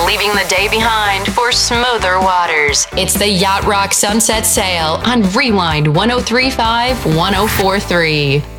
leaving the day behind for smoother waters. It's the Yacht Rock Sunset Sail on Rewind 1035 1043.